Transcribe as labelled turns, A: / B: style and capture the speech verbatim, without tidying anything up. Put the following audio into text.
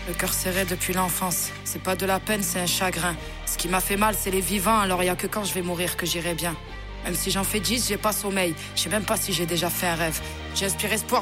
A: Le cœur serré depuis l'enfance. C'est pas de la peine, c'est un chagrin. Ce qui m'a fait mal, c'est les vivants, alors y a que quand je vais mourir que j'irai bien. Même si j'en fais dix, j'ai pas sommeil. Je sais même pas si j'ai déjà fait un rêve. J'inspire espoir